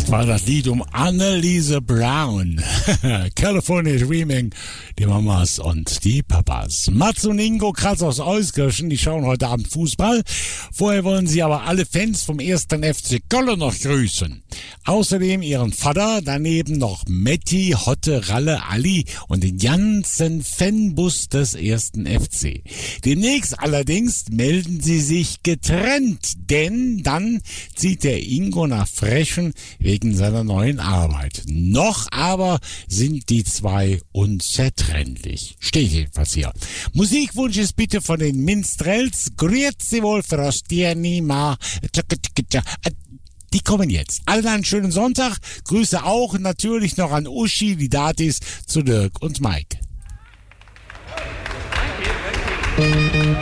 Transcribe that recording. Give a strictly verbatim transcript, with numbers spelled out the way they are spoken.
War das Lied um Anneliese Brown. California Dreaming, die Mamas und die Papas. Mats und Ingo Kratz aus Euskirchen, die schauen heute Abend Fußball. Vorher wollen sie aber alle Fans vom ersten F C Köln noch grüßen. Außerdem ihren Vater, daneben noch Metti, Hotte, Ralle, Ali und den ganzen Fanbus des ersten F C. Demnächst allerdings melden sie sich getrennt, denn dann zieht der Ingo nach Frechen wegen seiner neuen Arbeit. Noch aber sind die zwei unzertrennlich. Steht jedenfalls hier. Musikwunsch ist bitte von den Minstrels. Grüezi wohl, Frostieni, ma. Die kommen jetzt. Allen einen schönen Sonntag. Grüße auch natürlich noch an Uschi, die Datis, zu Dirk und Mike. Thank you.